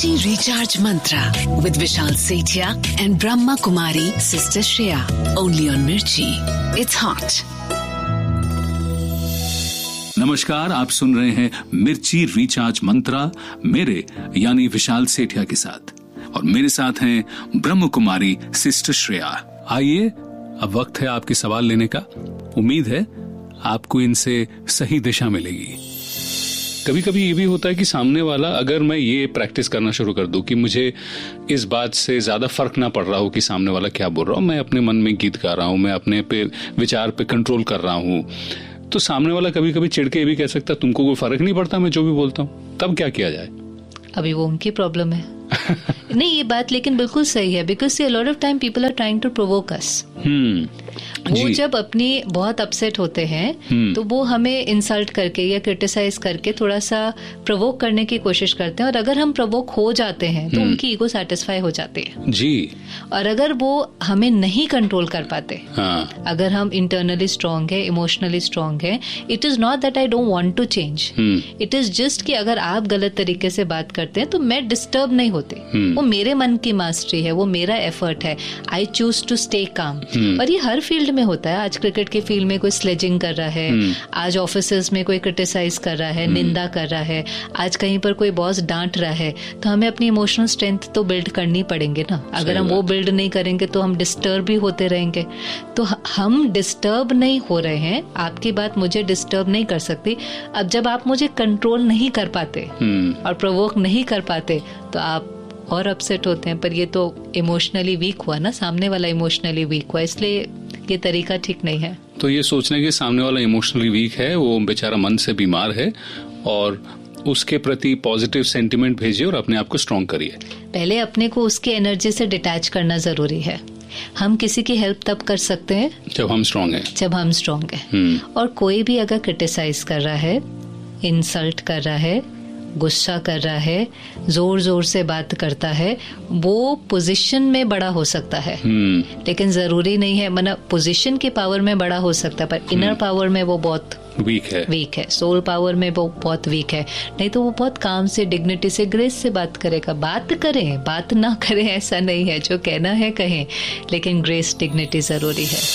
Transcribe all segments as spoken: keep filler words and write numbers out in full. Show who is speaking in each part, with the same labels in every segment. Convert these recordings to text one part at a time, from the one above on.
Speaker 1: Mirchi Recharge Mantra with Vishal Sethia and Brahma Kumari, Sister Shreya. Only on Mirchi. It's hot.
Speaker 2: नमस्कार, आप सुन रहे हैं मिर्ची recharge मंत्रा मेरे यानी विशाल सेठिया के साथ, और मेरे साथ हैं ब्रह्म कुमारी सिस्टर श्रेया। आइए, अब वक्त है आपके सवाल लेने का। उम्मीद है आपको इनसे सही दिशा मिलेगी। कभी कभी ये भी होता है कि सामने वाला, अगर मैं ये प्रैक्टिस करना शुरू कर दूं कि मुझे इस बात से ज्यादा फर्क ना पड़ रहा हो कि सामने वाला क्या बोल रहा हो, मैं अपने मन में गीत गा रहा हूं, मैं अपने पे विचार पे कंट्रोल कर रहा हूं, तो सामने वाला कभी कभी चिढ़ के ये भी कह सकता तुमको कोई फर्क नहीं पड़ता मैं जो भी बोलता हूँ। तब क्या किया जाए?
Speaker 3: अभी वो उनकी प्रॉब्लम है। नहीं, ये बात लेकिन बिल्कुल सही है, because a lot of time people are trying to provoke अस। वो जब अपनी बहुत अपसेट होते हैं तो वो हमें इंसल्ट करके या क्रिटिसाइज करके थोड़ा सा प्रोवोक करने की कोशिश करते हैं, और अगर हम प्रोवोक हो जाते हैं तो उनकी ईगो सेटिस्फाई हो जाती है जी। और अगर वो हमें नहीं कंट्रोल कर पाते, हाँ। अगर हम इंटरनली स्ट्रांग है, इमोशनली स्ट्रांग है, it is not that I don't want to change, it is just कि अगर आप गलत तरीके से बात करते हैं तो मैं डिस्टर्ब नहीं होती। वो मेरे मन की मास्टरी है, वो मेरा एफर्ट है, I choose to stay calm. और ये हर फील्ड में होता है। आज क्रिकेट के फील्ड में कोई स्लेजिंग कर रहा है, आज ऑफिसेज में कोई क्रिटिसाइज कर रहा है, निंदा कर रहा है, आज कहीं पर कोई बॉस डांट रहा है, तो हमें अपनी इमोशनल स्ट्रेंथ तो बिल्ड करनी पड़ेंगे ना। अगर हम वो बिल्ड नहीं करेंगे तो हम डिस्टर्ब भी होते रहेंगे। तो हम डिस्टर्ब नहीं हो रहे हैं, आपकी बात मुझे डिस्टर्ब नहीं कर सकती। अब जब आप मुझे कंट्रोल नहीं कर पाते और प्रोवोक नहीं कर पाते तो आप और अपसेट होते हैं। पर ये तो इमोशनली वीक हुआ ना, सामने वाला इमोशनली वीक हुआ, इसलिए ये तरीका ठीक नहीं है।
Speaker 2: तो ये सोचने के सामने वाला इमोशनली वीक है, वो बेचारा मन से बीमार है, और उसके प्रति पॉजिटिव सेंटिमेंट भेजिए और अपने आप को स्ट्रॉन्ग करिए।
Speaker 3: पहले अपने को उसकी एनर्जी से डिटैच करना जरूरी है। हम किसी की हेल्प तब कर सकते हैं
Speaker 2: जब हम स्ट्रॉन्ग हैं।
Speaker 3: जब हम स्ट्रॉन्ग हैं। और कोई भी अगर क्रिटिसाइज कर रहा है, इंसल्ट कर रहा है, गुस्सा कर रहा है, जोर जोर से बात करता है, वो पोजीशन में बड़ा हो सकता है, लेकिन जरूरी नहीं है। मतलब पोजीशन की पावर में बड़ा हो सकता है, पर इनर पावर में वो बहुत
Speaker 2: वीक है
Speaker 3: वीक है सोल पावर में वो बहुत वीक है। नहीं तो वो बहुत काम से, डिग्निटी से, ग्रेस से बात करेगा। बात करें, बात ना करें ऐसा नहीं है, जो कहना है कहें, लेकिन ग्रेस, डिग्निटी जरूरी है।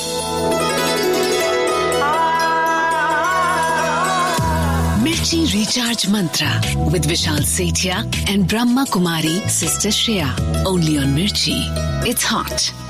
Speaker 1: Mirchi Recharge Mantra with Vishal Sethia and Brahma Kumari, Sister Shreya. Only on Mirchi. It's hot.